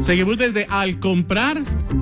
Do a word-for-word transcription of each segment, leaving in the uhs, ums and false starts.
Seguimos desde Al Comprar.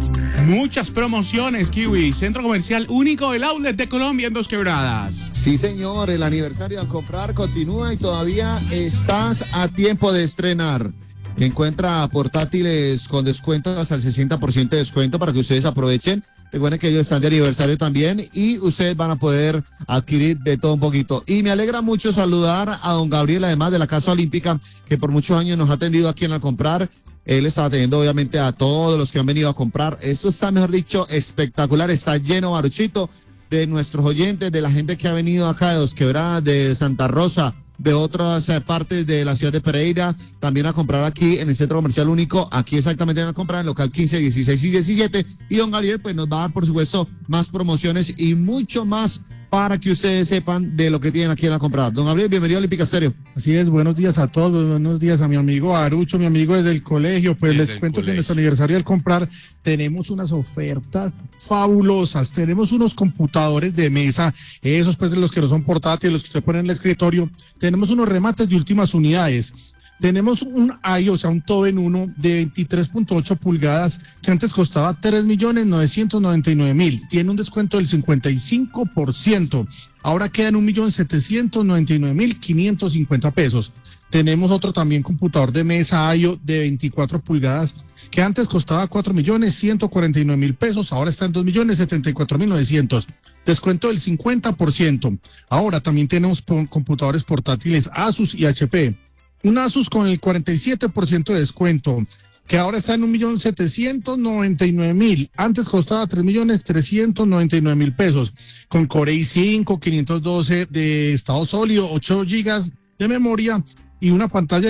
Muchas promociones, Kiwi. Centro comercial único, el outlet de Colombia en Dos Quebradas. Sí, señor, el aniversario Al Comprar continúa y todavía estás a tiempo de estrenar. Encuentra portátiles con descuento hasta el sesenta por ciento de descuento para que ustedes aprovechen. Recuerden que ellos están de aniversario también y ustedes van a poder adquirir de todo un poquito. Y me alegra mucho saludar a don Gabriel, además de la Casa Olímpica, que por muchos años nos ha atendido aquí en Al Comprar. Él está atendiendo obviamente a todos los que han venido a comprar. Esto está, mejor dicho, espectacular. Está lleno, Baruchito, de nuestros oyentes, de la gente que ha venido acá de Dos Quebradas, de Santa Rosa, de otras eh, partes de la ciudad de Pereira, también a comprar aquí en el Centro Comercial Único, aquí exactamente en el comprar, en el local quince, dieciséis y diecisiete, y don Gabriel pues nos va a dar por supuesto más promociones y mucho más para que ustedes sepan de lo que tienen aquí en la comprar. Don Gabriel, bienvenido a Olímpica Estéreo. Así es, buenos días a todos, buenos días a mi amigo Arucho, mi amigo desde el colegio, pues desde les cuento colegio. Que en nuestro aniversario al comprar tenemos unas ofertas fabulosas, tenemos unos computadores de mesa, esos pues de los que no son portátiles, los que usted pone en el escritorio, tenemos unos remates de últimas unidades. Tenemos un I, o sea, un Toben uno de veintitrés punto ocho pulgadas que antes costaba tres millones novecientos noventa y nueve mil. Tiene un descuento del cincuenta y cinco por ciento. Ahora quedan un millón setecientos noventa y nueve mil quinientos cincuenta pesos. Tenemos otro también computador de mesa I O de veinticuatro pulgadas que antes costaba cuatro millones ciento cuarenta y nueve mil pesos. Ahora está en dos millones setenta y cuatro mil novecientos. Descuento del cincuenta por ciento. Ahora también tenemos computadores portátiles Asus y H P. Un Asus con el cuarenta y siete por ciento de descuento, que ahora está en un millón setecientos noventa y nueve mil. Antes costaba tres millones trescientos noventa y nueve mil pesos. Con Core i cinco, quinientos doce de estado sólido, ocho gigas de memoria y una pantalla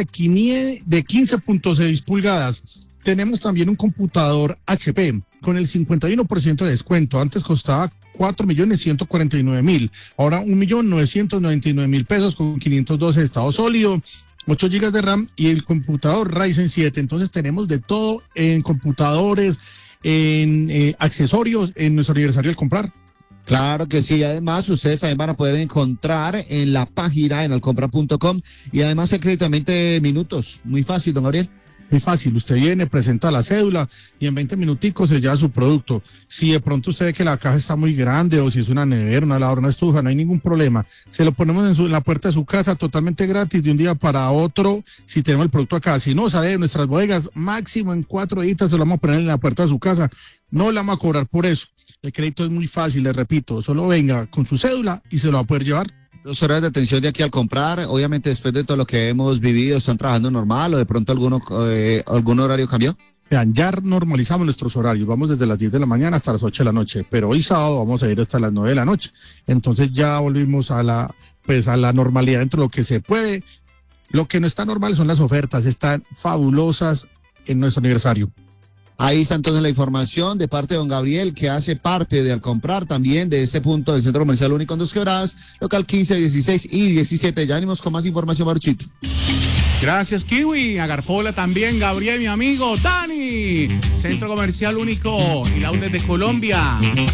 de quince punto seis pulgadas. Tenemos también un computador H P con el cincuenta y uno por ciento de descuento. Antes costaba cuatro millones ciento cuarenta y nueve mil. Ahora un millón novecientos noventa y nueve mil pesos con quinientos doce de estado sólido, ocho gigas de RAM y el computador Ryzen siete. Entonces tenemos de todo en computadores, en eh, accesorios, en nuestro aniversario al comprar. Claro que sí, además ustedes también van a poder encontrar en la página en alcompra punto com y además el crédito en veinte minutos. Muy fácil, don Gabriel. Muy fácil, usted viene, presenta la cédula y en veinte minuticos se lleva su producto. Si de pronto usted ve que la caja está muy grande o si es una nevera, una lavadora, una estufa, no hay ningún problema. Se lo ponemos en, su, en la puerta de su casa totalmente gratis de un día para otro si tenemos el producto acá. Si no, sale de nuestras bodegas, máximo en cuatro días se lo vamos a poner en la puerta de su casa. No le vamos a cobrar por eso. El crédito es muy fácil, les repito, solo venga con su cédula y se lo va a poder llevar. Dos horas de atención de aquí al comprar, obviamente después de todo lo que hemos vivido, ¿están trabajando normal o de pronto alguno, eh, algún horario cambió? Vean, ya normalizamos nuestros horarios, vamos desde las diez de la mañana hasta las ocho de la noche, pero hoy sábado vamos a ir hasta las nueve de la noche, entonces ya volvimos a la, pues a la normalidad dentro de lo que se puede. Lo que no está normal son las ofertas, están fabulosas en nuestro aniversario. Ahí está entonces la información de parte de don Gabriel, que hace parte de Al Comprar también de este punto del Centro Comercial Único en Dos Quebradas, local quince, dieciséis y diecisiete. Ya venimos con más información, Baruchito. Gracias, Kiwi. A Garfola también, Gabriel, mi amigo. Dani, Centro Comercial Único, el outlet de Colombia.